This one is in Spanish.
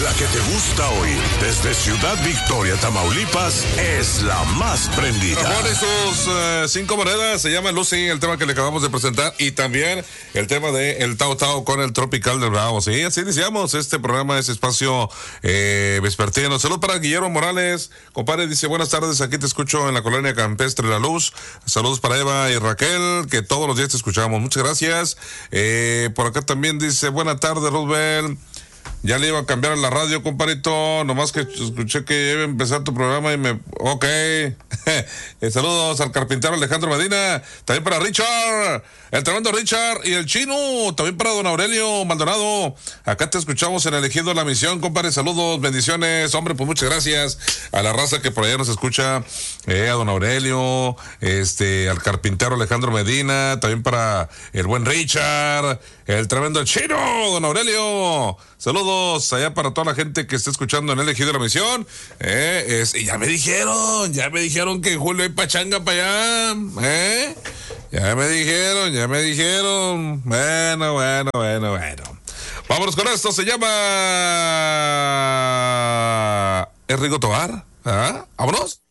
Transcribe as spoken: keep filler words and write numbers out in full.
La que te gusta oír desde Ciudad Victoria, Tamaulipas, es la más prendida. Ramón y sus uh, cinco monedas, se llama Lucy, el tema que le acabamos de presentar, y también el tema de el Tao Tao con el Tropical del Bravo. Sí, así iniciamos este programa, ese espacio eh, vespertino. Salud para Guillermo Morales, compadre, dice, buenas tardes, aquí te escucho en la colonia campestre La Luz. Saludos para Eva y Raquel, que todos los días te escuchamos. Muchas gracias. Eh, por acá también dice, buenas tardes, Roosevelt. Ya le iba a cambiar a la radio, compadrito, nomás que escuché que iba a empezar tu programa y me... Ok. eh, saludos al carpintero Alejandro Medina, también para Richard, el tremendo Richard y el chino, también para don Aurelio Maldonado. Acá te escuchamos en Elegido La Misión, compadre, saludos, bendiciones, hombre, pues muchas gracias a la raza que por allá nos escucha, eh, a don Aurelio, este, al carpintero Alejandro Medina, también para el buen Richard, el tremendo chino, don Aurelio. Saludos allá para toda la gente que está escuchando en el Ejido de la Misión. Eh, es, y ya me dijeron, ya me dijeron que en julio hay pachanga para allá. Eh, ya me dijeron, ya me dijeron. Bueno, bueno, bueno, bueno. Vámonos con esto, se llama... ¿Es Rigo Tobar? ¿Ah? ¿Vámonos?